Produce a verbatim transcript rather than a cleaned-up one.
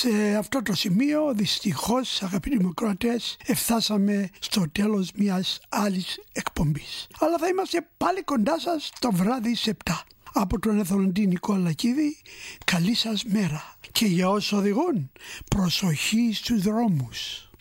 Σε αυτό το σημείο δυστυχώς, αγαπητοί μου ακροατές, εφτάσαμε στο τέλος μιας άλλης εκπομπής. Αλλά θα είμαστε πάλι κοντά σας το βράδυ σε επτά. Από τον εθελοντή Νικόλα Λακίδη, καλή σας μέρα. Και για όσους οδηγούν, προσοχή στους δρόμους.